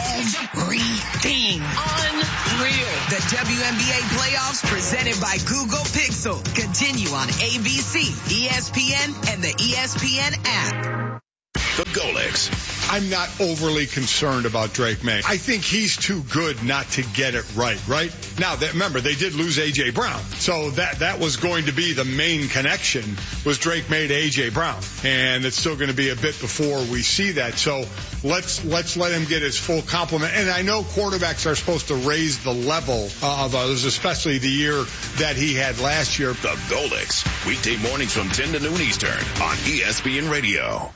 everything.
Unreal.
The WNBA playoffs presented by Google Pixel continue on ABC, ESPN, and the ESPN app.
The Golics.
I'm not overly concerned about Drake May. I think he's too good not to get it right? Now, remember, they did lose A.J. Brown. So that was going to be the main connection, was Drake May to A.J. Brown. And it's still going to be a bit before we see that. So let's let him get his full complement. And I know quarterbacks are supposed to raise the level of others, especially the year that he had last year.
The Golics. Weekday mornings from 10 to noon Eastern on ESPN Radio.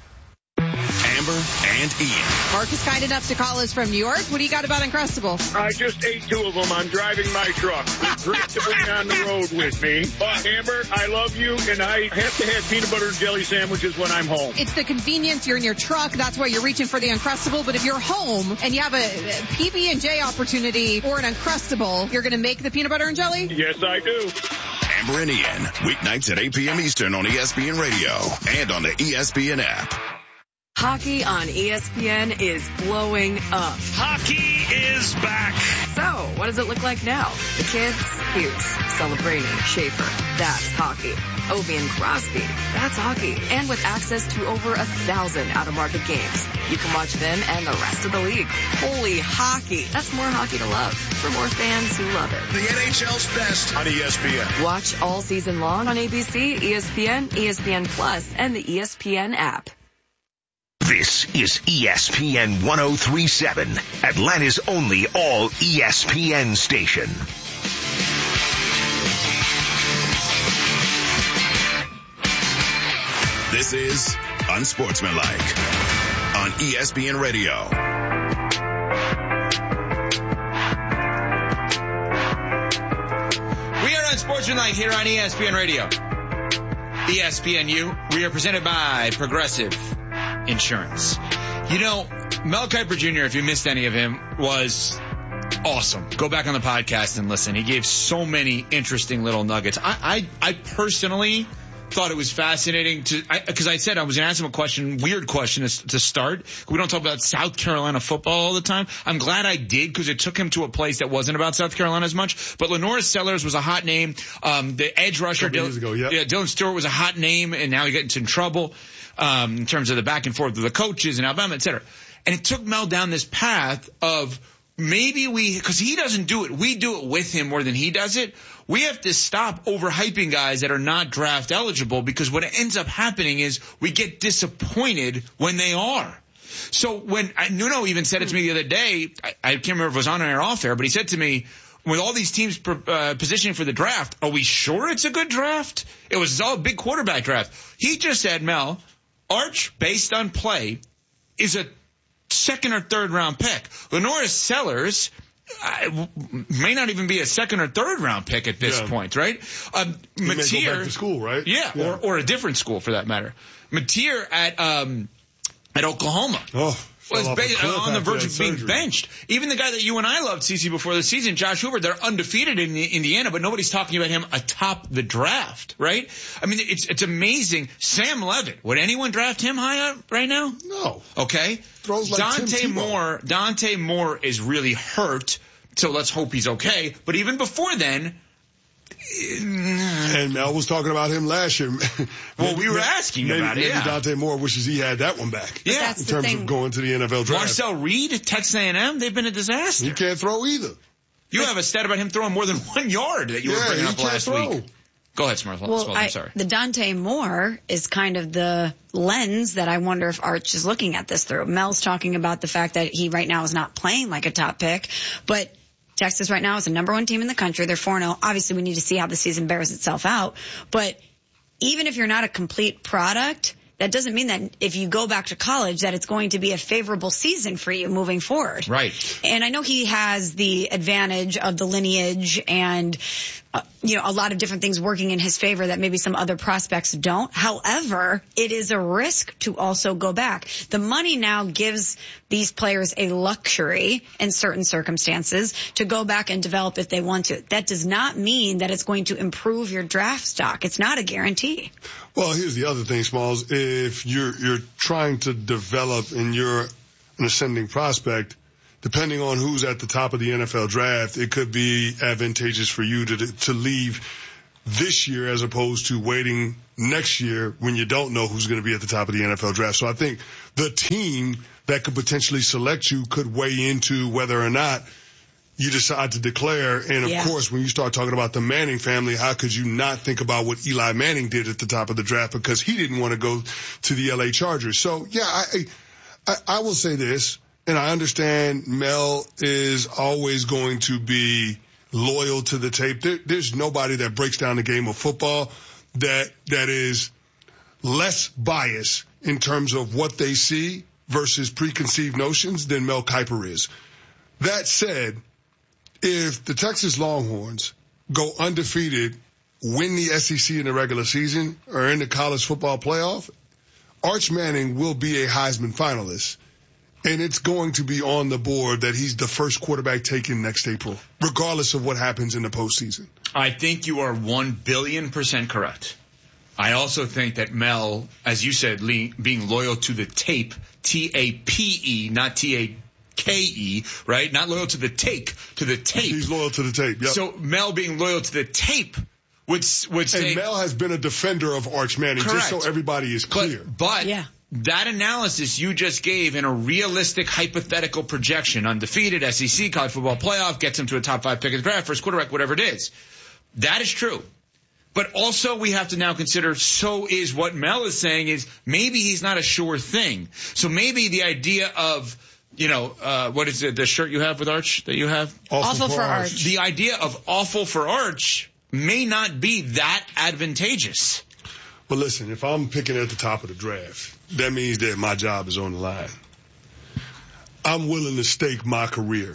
Amber and Ian.
Mark is kind enough to call us from New York. What do you got about Uncrustables?
I just ate 2 of them. I'm driving my truck. It's great to bring on the road with me. But Amber, I love you, and I have to have peanut butter and jelly sandwiches when I'm home.
It's the convenience. You're in your truck. That's why you're reaching for the Uncrustable. But if you're home and you have a PB&J opportunity or an Uncrustable, you're going to make the peanut butter and jelly?
Yes, I do.
Amber and Ian, weeknights at 8 p.m. Eastern on ESPN Radio and on the ESPN app.
Hockey on ESPN is blowing up.
Hockey is back.
So, what does it look like now? The kids? Hughes, Celebrini, Schaefer. That's hockey. Ovi and Crosby. That's hockey. And with access to over 1,000 out-of-market games, you can watch them and the rest of the league. Holy hockey. That's more hockey to love for more fans who love it.
The NHL's best on ESPN.
Watch all season long on ABC, ESPN, ESPN Plus, and the ESPN app.
This is ESPN 1037, Atlanta's only all ESPN station.
This is Unsportsmanlike on ESPN Radio.
We are Unsportsmanlike here on ESPN Radio. ESPNU. We are presented by Progressive Insurance. You know, Mel Kiper Jr., if you missed any of him, was awesome. Go back on the podcast and listen. He gave so many interesting little nuggets. I personally thought it was fascinating because I said I was going to ask him a weird question to start. We don't talk about South Carolina football all the time. I'm glad I did because it took him to a place that wasn't about South Carolina as much. But Lenora Sellers was a hot name. The edge rusher, Dylan Stewart was a hot name, and now he gets in trouble in terms of the back and forth of the coaches in Alabama, et cetera. And it took Mel down this path of maybe because he doesn't do it, we do it with him more than he does it. We have to stop overhyping guys that are not draft eligible, because what ends up happening is we get disappointed when they are. So when Nuno even said it to me the other day, I can't remember if it was on air or off air, but he said to me, with all these teams positioning for the draft, are we sure it's a good draft? It was all a big quarterback draft. He just said, Mel, Arch, based on play, is a second or third round pick. Lenora Sellers may not even be a second or third round pick at this point, right?
He may go back to school, right?
Yeah. Or a different school for that matter. Mateer at Oklahoma. Was on the verge of being benched. Even the guy that you and I loved, CC, before the season, Josh Hoover, they're undefeated in Indiana, but nobody's talking about him atop the draft, right? I mean, it's amazing. Sam Levitt, would anyone draft him high up right now?
No.
Okay.
Throws like
Dante Moore is really hurt, so let's hope he's okay. But even before then,
and Mel was talking about him last year.
Well, we were asking about it.
Maybe Dante Moore wishes he had that one back.
Yeah,
in terms of going to the NFL draft.
Marcel Reed, Texas A&M, they've been a disaster.
He can't throw either.
You have a stat about him throwing more than 1 yard that you were bringing up last week. Go ahead, Smart.
Well,
I'm sorry.
The Dante Moore is kind of the lens that I wonder if Arch is looking at this through. Mel's talking about the fact that he right now is not playing like a top pick, but Texas right now is the number 1 team in the country. They're 4-0. Obviously, we need to see how the season bears itself out. But even if you're not a complete product, that doesn't mean that if you go back to college that it's going to be a favorable season for you moving forward.
Right.
And I know he has the advantage of the lineage and, a lot of different things working in his favor that maybe some other prospects don't. However, it is a risk to also go back. The money now gives these players a luxury in certain circumstances to go back and develop if they want to. That does not mean that it's going to improve your draft stock. It's not a guarantee.
Well, here's the other thing, Smalls. If you're trying to develop and you're an ascending prospect, depending on who's at the top of the NFL draft, it could be advantageous for you to leave this year as opposed to waiting next year when you don't know who's going to be at the top of the NFL draft. So I think the team that could potentially select you could weigh into whether or not you decide to declare. And of course, when you start talking about the Manning family, how could you not think about what Eli Manning did at the top of the draft because he didn't want to go to the LA Chargers. So yeah, I will say this. And I understand Mel is always going to be loyal to the tape. There's nobody that breaks down the game of football that is less biased in terms of what they see versus preconceived notions than Mel Kiper is. That said, if the Texas Longhorns go undefeated, win the SEC in the regular season or in the college football playoff, Arch Manning will be a Heisman finalist. And it's going to be on the board that he's the first quarterback taken next April, regardless of what happens in the postseason.
I think you are 1,000,000,000% correct. I also think that Mel, as you said, being loyal to the tape, T-A-P-E, not T-A-K-E, right? Not loyal to the tape, to the tape.
He's loyal to the tape, yep.
So Mel being loyal to the tape would say...
And Mel has been a defender of Arch Manning,
correct.
Just so everybody is clear.
But that analysis you just gave in a realistic hypothetical projection, undefeated, SEC, college football playoff, gets him to a top 5 pick in the draft, first quarterback, whatever it is. That is true. But also we have to now consider, so is what Mel is saying is maybe he's not a sure thing. So maybe the idea of, what is it, the shirt you have with Arch that you have?
Awful for Arch.
The idea of awful for Arch may not be that advantageous.
But listen, if I'm picking at the top of the draft, that means that my job is on the line. I'm willing to stake my career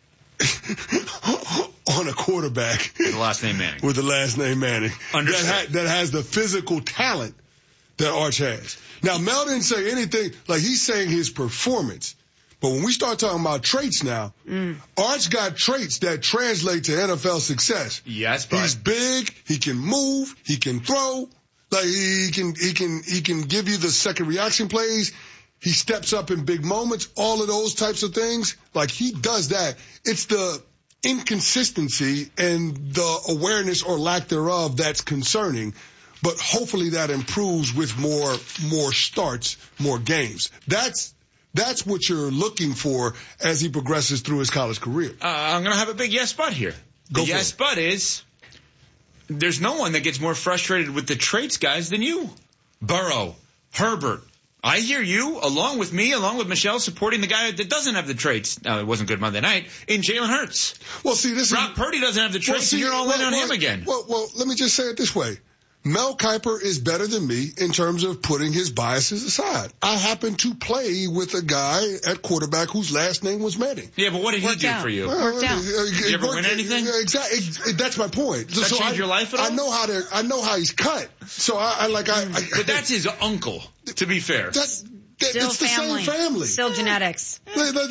on a quarterback
with the last name Manning.
With the last name Manning.
Understood.
That has the physical talent that Arch has. Now, Mel didn't say anything, like he's saying his performance. But when we start talking about traits now, Arch got traits that translate to NFL success.
Yes, but
he's big, he can move, he can throw. Like he can give you the second reaction plays. He steps up in big moments, all of those types of things. Like he does that. It's the inconsistency and the awareness or lack thereof that's concerning. But hopefully that improves with more starts, more games. That's what you're looking for as he progresses through his college career.
I'm going to have a big yes but here. The yes but is there's no one that gets more frustrated with the traits guys than you. Burrow, Herbert. I hear you, along with me, along with Michelle, supporting the guy that doesn't have the traits. Now, it wasn't good Monday night. In Jalen Hurts.
Well, see,
Brock Purdy doesn't have the traits, and you're all in on him again.
Well, let me just say it this way. Mel Kiper is better than me in terms of putting his biases aside. I happen to play with a guy at quarterback whose last name was Manning.
Yeah, but what did he do for you?
Worked out.
You ever win anything?
Exactly. That's my point.
Does that change your life at all?
I know how he's cut. So
But that's his uncle, to be fair.
Still
it's
family.
The same family.
Still genetics.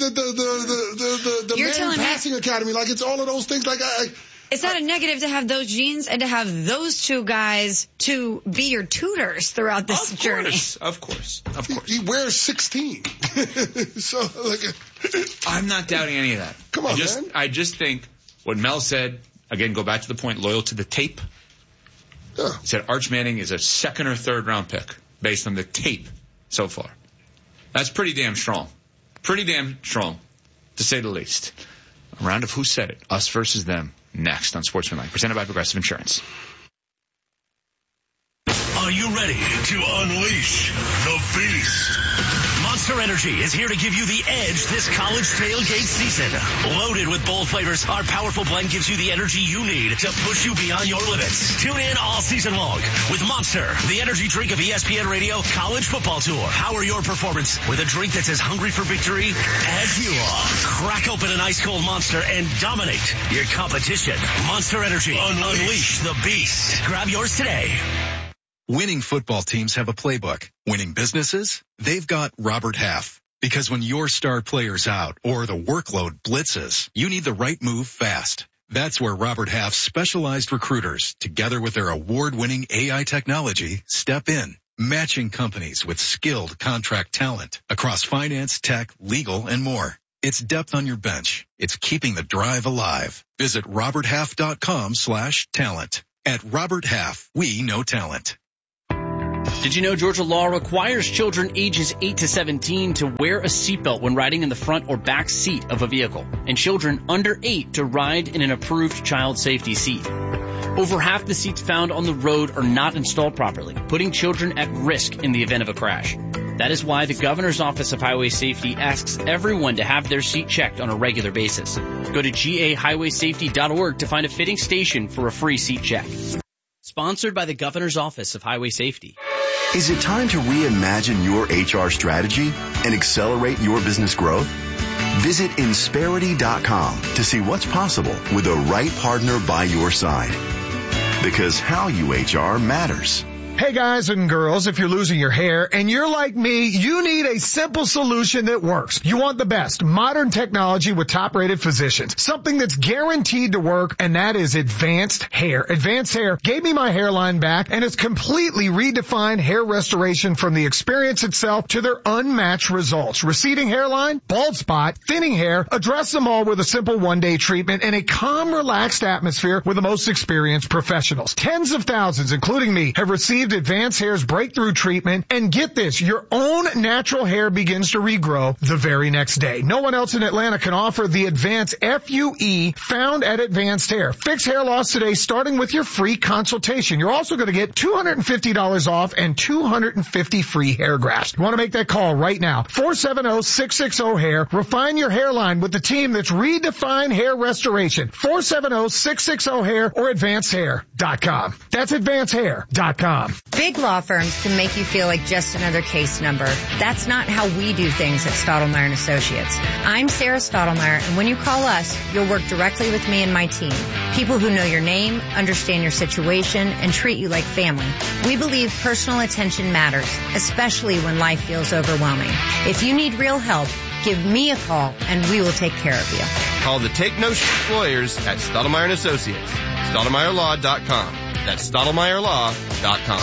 The Manning Passing Academy, like it's all of those things. Like
it's not a negative to have those genes and to have those two guys to be your tutors throughout this journey.
Of course.
He wears 16. So,
I'm not doubting any of that.
Come on, man.
I just think what Mel said, again, go back to the point, loyal to the tape.
Yeah.
He said Arch Manning is a second or third round pick based on the tape so far. That's pretty damn strong. Pretty damn strong, to say the least. A round of Who Said It, us versus them. Next on Sportsmanlike, presented by Progressive Insurance.
Are you ready to unleash the beast? Monster Energy is here to give you the edge this college tailgate season. Loaded with bold flavors, our powerful blend gives you the energy you need to push you beyond your limits. Tune in all season long with Monster, the energy drink of ESPN Radio College Football Tour. Power your performance with a drink that's as hungry for victory as you are. Crack open an ice cold Monster and dominate your competition. Monster Energy. Unleash the beast. Grab yours today.
Winning football teams have a playbook. Winning businesses, they've got Robert Half. Because when your star player's out or the workload blitzes, you need the right move fast. That's where Robert Half's specialized recruiters, together with their award-winning AI technology, step in, matching companies with skilled contract talent across finance, tech, legal, and more. It's depth on your bench. It's keeping the drive alive. Visit roberthalf.com/talent. At Robert Half, we know talent.
Did you know Georgia law requires children ages 8 to 17 to wear a seatbelt when riding in the front or back seat of a vehicle, and children under 8 to ride in an approved child safety seat? Over half the seats found on the road are not installed properly, putting children at risk in the event of a crash. That is why the Governor's Office of Highway Safety asks everyone to have their seat checked on a regular basis. Go to gahighwaysafety.org to find a fitting station for a free seat check. Sponsored by the Governor's Office of Highway Safety.
Is it time to reimagine your HR strategy and accelerate your business growth? Visit Insperity.com to see what's possible with the right partner by your side. Because how you HR matters.
Hey guys and girls, if you're losing your hair and you're like me, you need a simple solution that works. You want the best modern technology with top-rated physicians. Something that's guaranteed to work, and that is Advanced Hair. Advanced Hair gave me my hairline back and has completely redefined hair restoration from the experience itself to their unmatched results. Receding hairline, bald spot, thinning hair, address them all with a simple one-day treatment and a calm, relaxed atmosphere with the most experienced professionals. Tens of thousands, including me, have received Advanced Hair's breakthrough treatment, and get this, your own natural hair begins to regrow the very next day. No one else in Atlanta can offer the Advanced FUE found at Advanced Hair. Fix hair loss today, starting with your free consultation. You're also going to get $250 off and 250 free hair grafts. You want to make that call right now. 470-660-HAIR. Refine your hairline with the team that's redefined hair restoration. 470-660-HAIR or AdvancedHair.com. That's AdvancedHair.com.
Big law firms can make you feel like just another case number. That's not how we do things at Stottlemyre & Associates. I'm Sarah Stottlemyre, and when you call us, you'll work directly with me and my team. People who know your name, understand your situation, and treat you like family. We believe personal attention matters, especially when life feels overwhelming. If you need real help, give me a call, and we will take care of you.
Call the Take No Shit lawyers at Stottlemyre & Associates. StottlemyreLaw.com. That's StottlemyreLaw.com.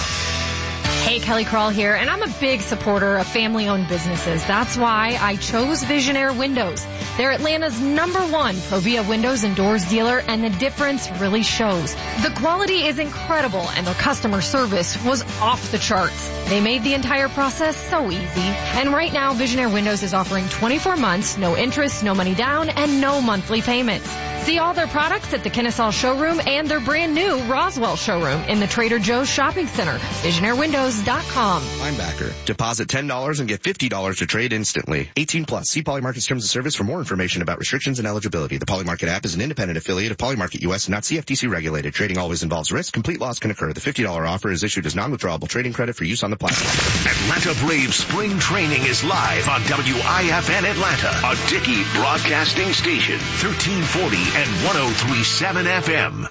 Hey, Kelly Crawl here, and I'm a big supporter of family-owned businesses. That's why I chose Visionaire Windows. They're Atlanta's #1 Provia windows and doors dealer, and the difference really shows. The quality is incredible, and their customer service was off the charts. They made the entire process so easy. And right now, Visionaire Windows is offering 24 months, no interest, no money down, and no monthly payments. See all their products at the Kennesaw showroom and their brand new Roswell showroom in the Trader Joe's Shopping Center. VisionaireWindows.com.
Linebacker. Deposit $10 and get $50 to trade instantly. 18 plus. See Polymarket's terms of service for more information about restrictions and eligibility. The Polymarket app is an independent affiliate of Polymarket US, not CFTC regulated. Trading always involves risk. Complete loss can occur. The $50 offer is issued as non-withdrawable trading credit for use on the platform.
Atlanta Braves spring training is live on WIFN Atlanta, a Dickey broadcasting station, 1340 and 103.7 FM.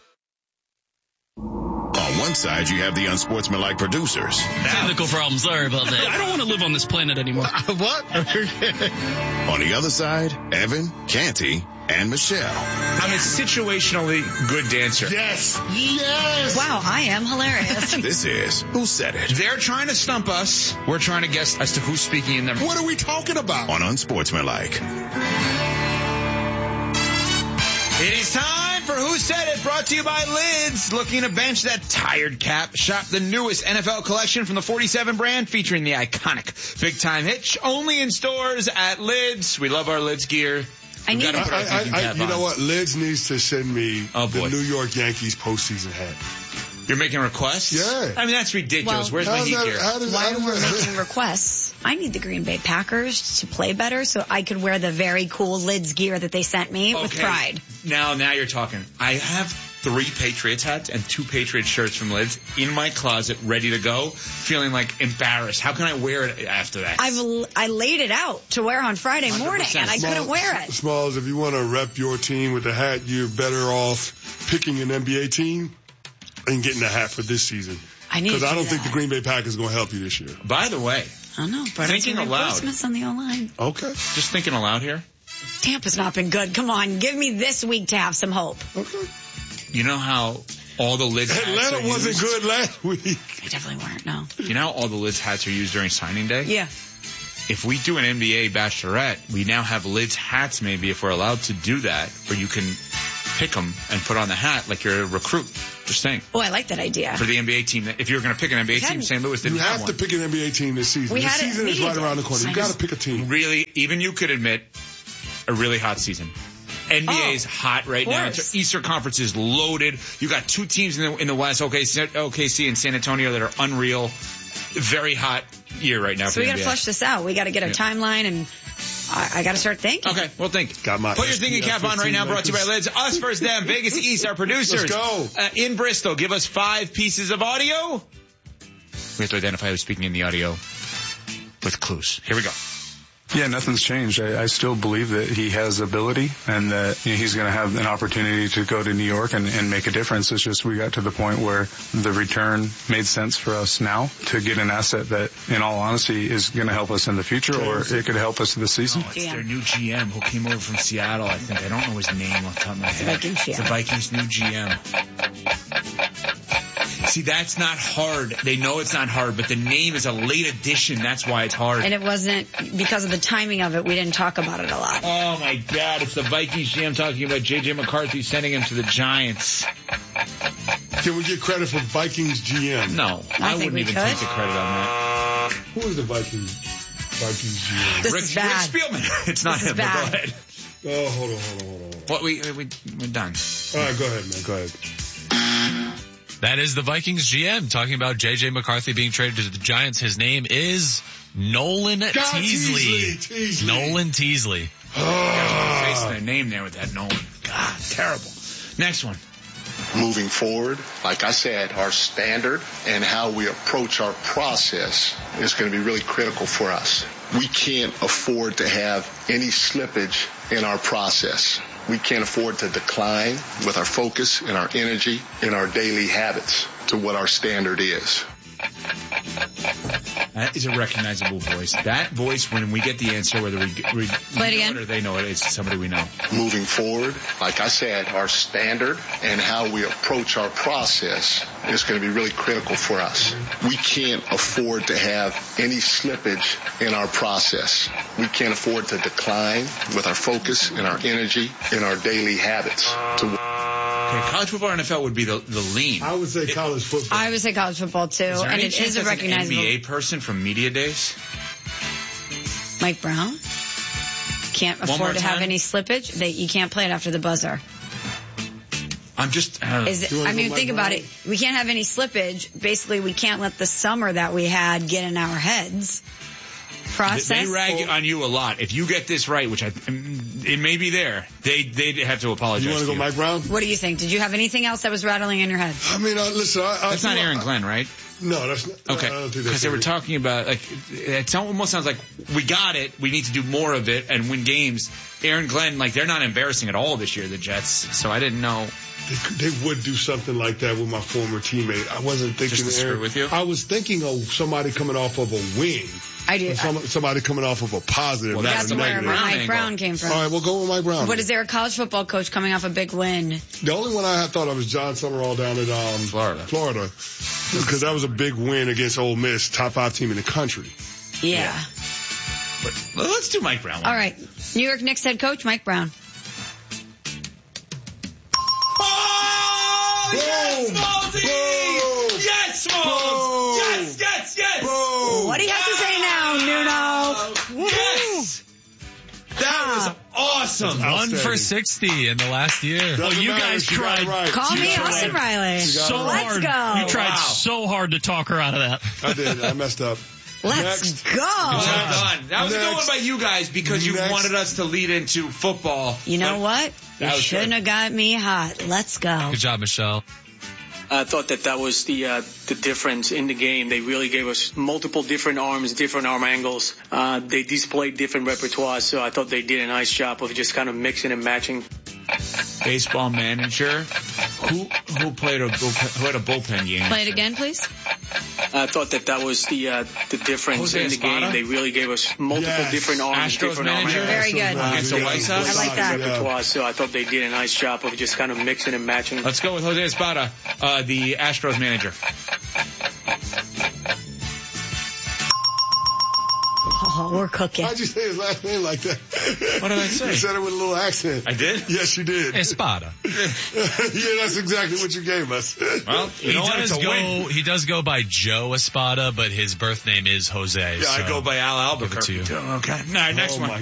On one side, you have the unsportsmanlike producers.
Technical problem. Sorry about that. I don't want to live on this planet anymore.
What? On the other side, Evan, Canty, and Michelle.
I'm a situationally good dancer.
Yes. Yes.
Wow, I am hilarious.
This is Who Said It?
They're trying to stump us. We're trying to guess as to who's speaking in them.
What are we talking about?
On Unsportsmanlike.
It is time for Who Said It, brought to you by Lids. Looking to bench that tired cap? Shop the newest NFL collection from the 47 brand featuring the iconic Big Time Hitch. Only in stores at Lids. We love our Lids gear.
You know what? Lids needs to send me the New York Yankees postseason hat.
You're making requests?
Yeah.
I mean, that's ridiculous.
Well,
Where's my heat gear?
While we're making requests, I need the Green Bay Packers to play better so I could wear the very cool Lids gear that they sent me with pride.
Now you're talking. I have 3 Patriots hats and 2 Patriots shirts from Lids in my closet, ready to go, feeling like embarrassed. How can I wear it after that?
I laid it out to wear on Friday morning, and I couldn't wear it.
Smalls, if you want to rep your team with a hat, you're better off picking an NBA team and getting a hat for this season. Because I don't think the Green Bay Packers are going to help you this year.
By the way,
I don't know, but
thinking aloud.
Christmas on the O-line.
Okay.
Just thinking aloud here.
Tampa's not been good. Come on, give me this week to have some hope.
Okay.
You know how all the Lids hats
Atlanta wasn't good last week.
They definitely weren't, no.
You know how all the Lids hats are used during signing day?
Yeah.
If we do an NBA bachelorette, we now have Lids hats maybe if we're allowed to do that, where you can pick them and put on the hat like you're a recruit. Just saying.
Oh, I like that idea.
For the NBA team, if you're going to pick an NBA team, St. Louis didn't
have one. You have to pick an NBA team this season. The season is right around the corner. You got to pick a team.
Really, even you could admit a really hot season. NBA is hot right now. Eastern Conference is loaded. You got 2 teams in the West, OKC and San Antonio, that are unreal. Very hot year right now.
So we got to flush this out. We got to get a timeline, and I got to start thinking.
Okay, well, think.
Got my
Put your thinking cap on right now. Brought to you by Lids. Us versus them. Vegas East, our producers.
Let's go.
In Bristol, give us 5 pieces of audio. We have to identify who's speaking in the audio with clues. Here we go.
Yeah, nothing's changed. I still believe that he has ability and that he's going to have an opportunity to go to New York and make a difference. It's just we got to the point where the return made sense for us now to get an asset that, in all honesty, is going to help us in the future, or it could help us this season.
Oh, it's their new GM who came over from Seattle, I think. I don't know his name off the top of my head. It's the Vikings' new GM. See, that's not hard. They know it's not hard, but the name is a late addition. That's why it's hard.
And it wasn't, because of the timing of it, we didn't talk about it a lot.
Oh, my God. It's the Vikings GM talking about J.J. McCarthy sending him to the Giants.
Can we get credit for Vikings GM?
No. I wouldn't even take the credit on that.
Who is the Vikings GM?
This is bad.
Rick Spielman. It's not him, but go ahead.
Oh, hold on.
What, we're done.
All right, go ahead, man. Go ahead.
That is the Vikings GM talking about J.J. McCarthy being traded to the Giants. His name is Nolan Teasley. Nolan Teasley.
Facing their name there with that Nolan. God, terrible. Next one.
Moving forward, like I said, our standard and how we approach our process is going to be really critical for us. We can't afford to have any slippage in our process. We can't afford to decline with our focus and our energy and our daily habits to what our standard is.
That is a recognizable voice. That voice, when we get the answer, whether we
Play it again.
or they know it, it's somebody we know.
Moving forward, like I said, our standard and how we approach our process is going to be really critical for us. We can't afford to have any slippage in our process. We can't afford to decline with our focus and our energy and our daily habits to
college football or NFL would be the lean.
I would say college football.
I would say college football too, and it is a recognizable.
An NBA person from Media Days?
Mike Brown can't afford to have any slippage. You can't play it after the buzzer.
I'm just.
Think about it. We can't have any slippage. Basically, we can't let the summer that we had get in our heads. Process.
They rag on you a lot. If you get this right, which it may be there, they'd have to apologize.
You want to go Mike Brown?
What do you think? Did you have anything else that was rattling in your head?
I mean, listen.
That's not Aaron Glenn, right?
No, that's not.
Okay. Because they were talking about, it almost sounds like we got it. We need to do more of it and win games. Aaron Glenn, they're not embarrassing at all this year, the Jets. So I didn't know.
They would do something like that with my former teammate. I wasn't thinking
just to screw with you.
I was thinking of somebody coming off of a wing.
I do.
Somebody coming off of a positive.
Well, that's where Mike Brown came from.
All right, we'll go with Mike Brown.
But is there a college football coach coming off a big win?
The only one I thought of was John Summerall down at Florida, because that was a big win against Ole Miss, top 5 team in the country.
Yeah.
But let's do Mike Brown.
All right, New York Knicks head coach Mike Brown.
Oh, yes, Smallsy! Yes, Smalls! Yes!
What do you have to say now, Nuno?
Yes! That was awesome.
1 for 60 in the last year.
Well, you guys tried.
Right.
Call me Austin Riley.
So
Let's
hard.
go.
You tried so hard to talk her out of that.
I did. I messed up.
Let's go.
Well done. That was a good
Next.
one by you guys because you
Next.
wanted us to lead into football.
You know what? You
That was
shouldn't
good.
have got me hot. Let's go.
Good job, Michelle.
I thought that was the difference in the game. They really gave us multiple different arms, different arm angles. They displayed different repertoire, so I thought they did a nice job of just kind of mixing and matching.
Baseball manager. Who played who had a bullpen game?
Play it again, please.
I thought that was the difference
Jose
in the
Espada?
game. They really gave us multiple different arms,
Astros
different arm
manager?
angles.
Very good.
Against the White Sox?
I like that.
Repertoire, so I thought they did a nice job of just kind of mixing and matching.
Let's go with Jose Espada, the Astros manager.
Oh, we're cooking.
How'd you say his last name like that?
What did I say?
You said it with a little accent.
I did?
Yes, you did.
Espada.
Yeah, that's exactly what you gave us.
Well, you know what? It's a win.
He does go by Joe Espada, but his birth name is Jose.
Yeah, I
so
go by Al
give it to
Albuquerque.
you.
Okay. All right, next
Oh,
one.
my